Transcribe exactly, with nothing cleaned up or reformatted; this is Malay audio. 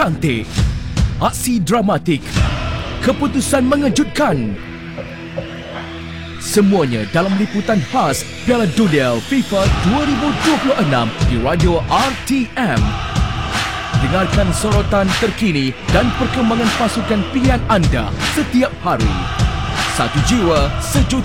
cantik, aksi dramatik, keputusan mengejutkan. Semuanya dalam liputan khas Piala Dunia FIFA dua ribu dua puluh enam di Radio R T M. Dengarkan sorotan terkini dan perkembangan pasukan pilihan anda setiap hari. Satu jiwa, sejuta